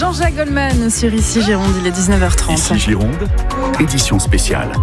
Jean-Jacques Goldman sur Ici Gironde, il est 19h30. Ici Gironde, édition spéciale.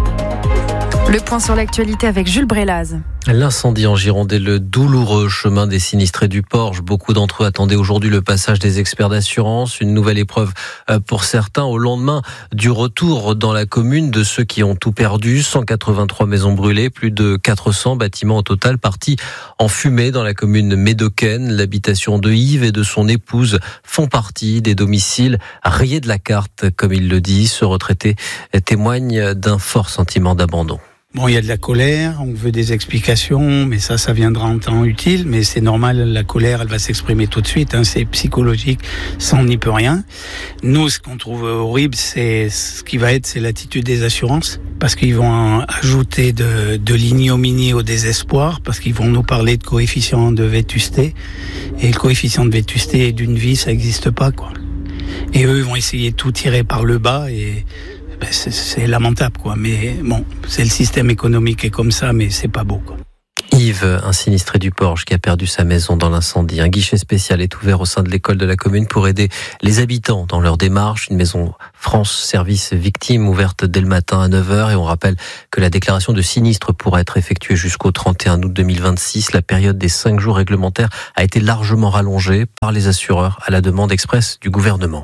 Le point sur l'actualité avec Jules Brélaz. L'incendie en Gironde est le douloureux chemin des sinistrés du Porge. Beaucoup d'entre eux attendaient aujourd'hui le passage des experts d'assurance. Une nouvelle épreuve pour certains au lendemain du retour dans la commune de ceux qui ont tout perdu. 183 maisons brûlées, plus de 400 bâtiments au total partis en fumée dans la commune médocaine. L'habitation de Yves et de son épouse font partie des domiciles rayés de la carte, comme il le dit. Ce retraité témoigne d'un fort sentiment d'abandon. Bon, il y a de la colère, on veut des explications, mais ça viendra en temps utile, mais c'est normal, la colère, elle va s'exprimer tout de suite, c'est psychologique, ça on n'y peut rien. Nous, ce qu'on trouve horrible, c'est l'attitude des assurances, parce qu'ils vont ajouter de l'ignominie au désespoir, parce qu'ils vont nous parler de coefficient de vétusté, et le coefficient de vétusté d'une vie, ça n'existe pas, quoi. Et eux, ils vont essayer de tout tirer par le bas, et c'est lamentable, quoi. Mais bon, c'est le système économique est comme ça, mais c'est pas beau, quoi. Yves, un sinistré du Porge qui a perdu sa maison dans l'incendie. Un guichet spécial est ouvert au sein de l'école de la commune pour aider les habitants dans leur démarche. Une maison France Service Victimes ouverte dès le matin à 9h. Et on rappelle que la déclaration de sinistre pourra être effectuée jusqu'au 31 août 2026. La période des 5 jours réglementaires a été largement rallongée par les assureurs à la demande expresse du gouvernement.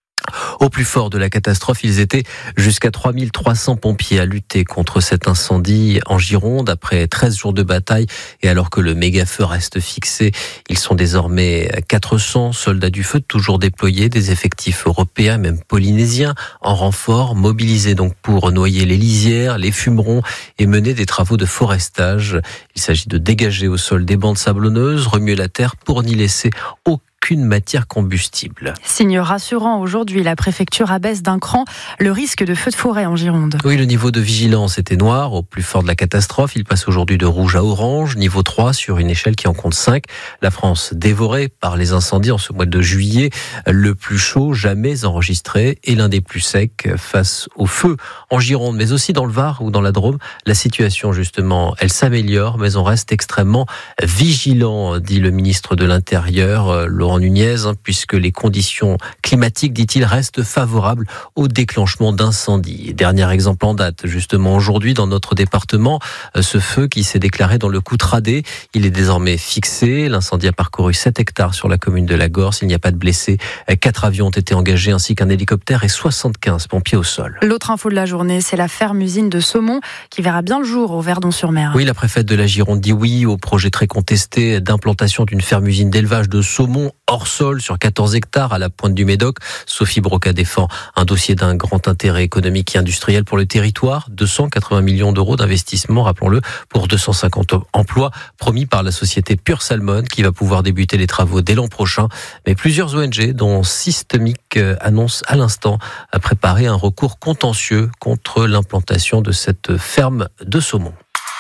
Au plus fort de la catastrophe, ils étaient jusqu'à 3300 pompiers à lutter contre cet incendie en Gironde après 13 jours de bataille. Et alors que le méga-feu reste fixé, ils sont désormais 400 soldats du feu toujours déployés, des effectifs européens, même polynésiens, en renfort, mobilisés donc pour noyer les lisières, les fumerons et mener des travaux de forestage. Il s'agit de dégager au sol des bandes sablonneuses, remuer la terre pour n'y laisser aucune matière combustible. Signe rassurant aujourd'hui, la préfecture abaisse d'un cran le risque de feu de forêt en Gironde. Oui, le niveau de vigilance était noir au plus fort de la catastrophe. Il passe aujourd'hui de rouge à orange, niveau 3 sur une échelle qui en compte 5. La France dévorée par les incendies en ce mois de juillet, le plus chaud jamais enregistré et l'un des plus secs face au feu en Gironde, mais aussi dans le Var ou dans la Drôme. La situation justement, elle s'améliore, mais on reste extrêmement vigilant, dit le ministre de l'Intérieur, Laurent Nunez, puisque les conditions climatiques, dit-il, restent favorables au déclenchement d'incendies. Dernier exemple en date, justement aujourd'hui dans notre département, ce feu qui s'est déclaré dans le Coutradé, il est désormais fixé. L'incendie a parcouru 7 hectares sur la commune de la Gorse. Il n'y a pas de blessés. 4 avions ont été engagés ainsi qu'un hélicoptère et 75 pompiers au sol. L'autre info de la journée, c'est la ferme-usine de saumon qui verra bien le jour au Verdon-sur-Mer. Oui, la préfète de la Gironde dit oui au projet très contesté d'implantation d'une ferme-usine d'élevage de saumon hors sol sur 14 hectares à la pointe du Médoc. Sophie Broca défend un dossier d'un grand intérêt économique et industriel pour le territoire. 280 millions d'euros d'investissement, rappelons-le, pour 250 emplois promis par la société Pure Salmon qui va pouvoir débuter les travaux dès l'an prochain. Mais plusieurs ONG, dont Systemic, annoncent à l'instant à préparer un recours contentieux contre l'implantation de cette ferme de saumon.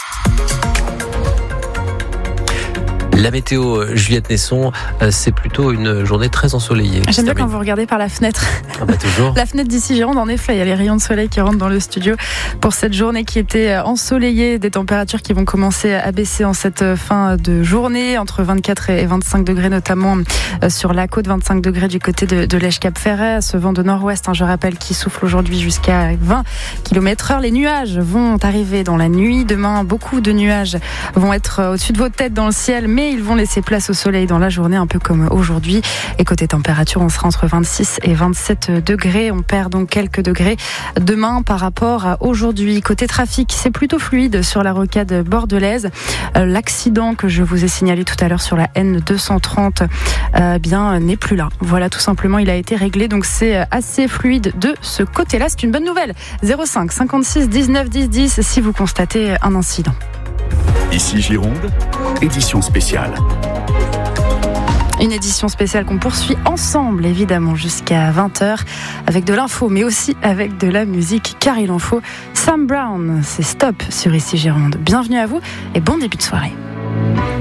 La météo, Juliette Nesson, c'est plutôt une journée très ensoleillée. J'aime bien quand vous regardez par la fenêtre. Ah bah toujours. La fenêtre d'Ici Gironde, en effet, il y a les rayons de soleil qui rentrent dans le studio pour cette journée qui était ensoleillée, des températures qui vont commencer à baisser en cette fin de journée, entre 24 et 25 degrés notamment sur la côte, 25 degrés du côté de l'Èche-Cap-Ferret, ce vent de nord-ouest, je rappelle, qui souffle aujourd'hui jusqu'à 20 km/h. Les nuages vont arriver dans la nuit. Demain, beaucoup de nuages vont être au-dessus de vos têtes dans le ciel, mais ils vont laisser place au soleil dans la journée, un peu comme aujourd'hui. Et côté température, on sera entre 26 et 27 degrés. On perd donc quelques degrés demain par rapport à aujourd'hui. Côté trafic, c'est plutôt fluide sur la rocade bordelaise. L'accident que je vous ai signalé tout à l'heure sur la N230 n'est plus là. Voilà, tout simplement, il a été réglé. Donc c'est assez fluide de ce côté-là. C'est une bonne nouvelle. 05 56 19 10 10 si vous constatez un incident. Ici Gironde, édition spéciale. Une édition spéciale qu'on poursuit ensemble, évidemment, jusqu'à 20h, avec de l'info, mais aussi avec de la musique, car il en faut. Sam Brown, c'est Stop sur Ici Gironde. Bienvenue à vous et bon début de soirée.